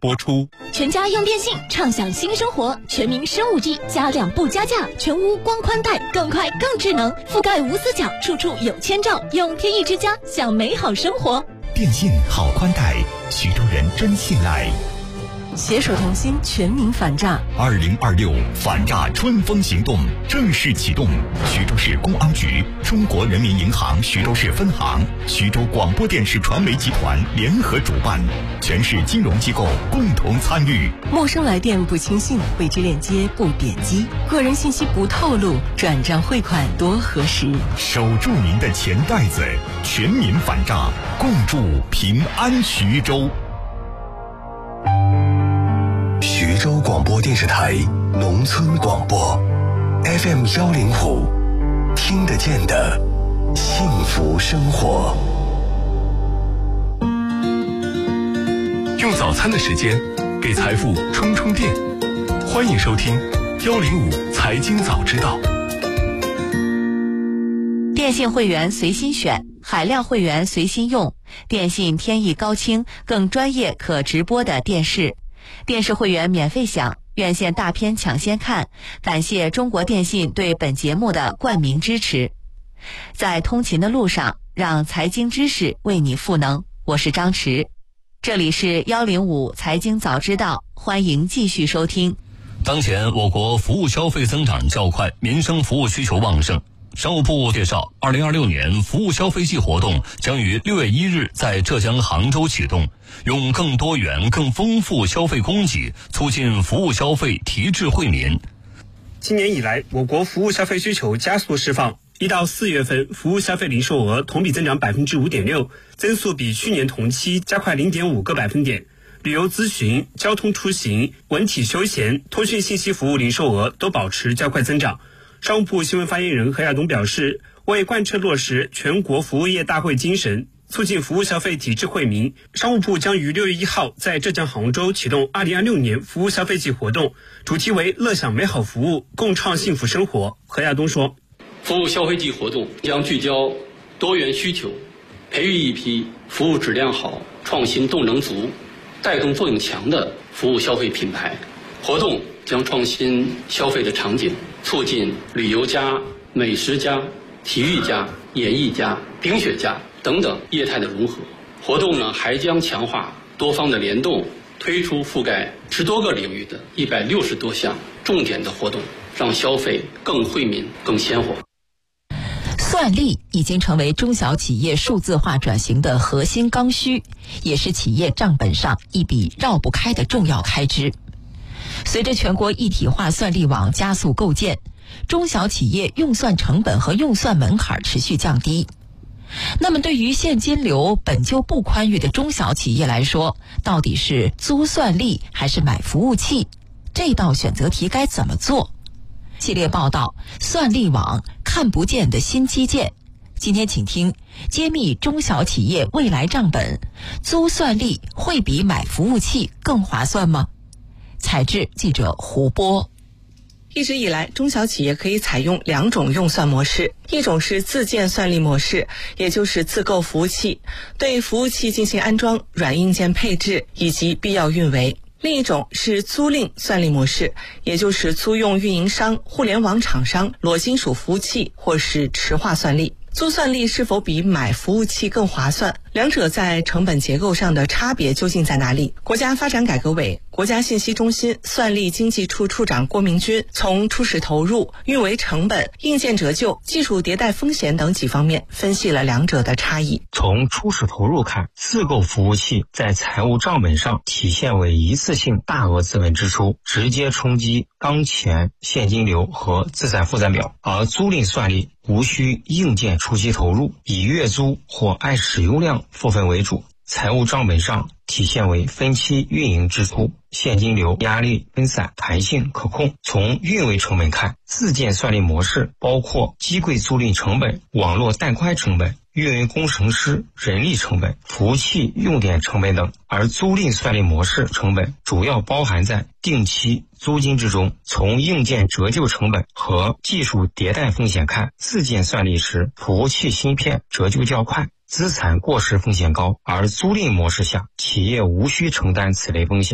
播出。 全家用电信畅享新生活，全民升 5G 加2不加价，全屋光宽带，更快更智能，覆盖无死角，处处有千兆，用天翼之家享美好生活。 电信好宽带，徐州人真信赖。 携手同心，全民反诈。 2026反诈春风行动正式启动，徐州市公安局、中国人民银行徐州市分行、徐州广播电视传媒集团联合主办，全市金融机构共同参与。 陌生来电不轻信，未知链接不点击，个人信息不透露，转账汇款多核实。 守住您的钱袋子，全民反诈，共筑平安徐州。 徐州广播电视台农村广播 FM105，听得见的幸福生活。 用早餐的时间给财富充充电，欢迎收听105财经早知道。 电信会员随心选，海量会员随心用，电信天翼高清更专业可直播的电视。电视会员免费享，院线大片抢先看，感谢中国电信对本节目的冠名支持。在通勤的路上，让财经知识为你赋能。我是张弛，这里是105财经早知道，欢迎继续收听。 当前我国服务消费增长较快，民生服务需求旺盛。商务部介绍，2026年服务消费季活动将于6月1日在浙江杭州启动，用更多元、更丰富消费供给，促进服务消费提质惠民。 今年以来，我国服务消费需求加速释放，1到4月份服务消费零售额同比增长 5.6%， 增速比去年同期加快 0.5个百分点。旅游咨询、交通出行、文体休闲、通讯信息服务零售额都保持较快增长。商务部新闻发言人何亚东表示，为贯彻落实全国服务业大会精神，促进服务消费提质惠民，商务部将于6月1号在浙江杭州启动2026年服务消费季活动，主题为乐享美好服务，共创幸福生活。何亚东说， 服务消费季活动将聚焦多元需求，培育一批服务质量好、创新动能足、带动作用强的服务消费品牌。活动将创新消费的场景，促进旅游加、美食加、体育加、演艺加、冰雪加等等业态的融合。活动呢还将强化多方的联动，推出覆盖10多个领域的160多项重点的活动，让消费更惠民、更鲜活。 算力已经成为中小企业数字化转型的核心刚需，也是企业账本上一笔绕不开的重要开支。随着全国一体化算力网加速构建，中小企业用算成本和用算门槛持续降低。那么对于现金流本就不宽裕的中小企业来说，到底是租算力还是买服务器？这道选择题该怎么做？系列报道算力网看不见的新基建，今天请听揭秘中小企业未来账本，租算力会比买服务器更划算吗？采制记者胡波。 一直以来，中小企业可以采用2种用算模式，一种是自建算力模式，也就是自购服务器，对服务器进行安装、软硬件配置以及必要运维；另一种是租赁算力模式，也就是租用运营商、互联网厂商裸金属服务器或是池化算力。租算力是否比买服务器更划算？两者在成本结构上的差别究竟在哪里？国家发展改革委、国家信息中心算力经济处处长郭明军从初始投入、运维成本、硬件折旧、技术迭代风险等几方面分析了两者的差异。 从初始投入看，自购服务器在财务账本上体现为一次性大额资本支出，直接冲击当前现金流和资产负债表，而租赁算力无需硬件初期投入，以月租或按使用量付费为主，财务账本上体现为分期运营支出，现金流压力分散，弹性可控。从运维成本看，自建算力模式包括机柜租赁成本、网络带宽成本、运维工程师人力成本、服务器用电成本等，而租赁算力模式成本主要包含在定期租金之中。从硬件折旧成本和技术迭代风险看，自建算力时服务器芯片折旧较快，资产过时风险高，而租赁模式下企业无需承担此类风险。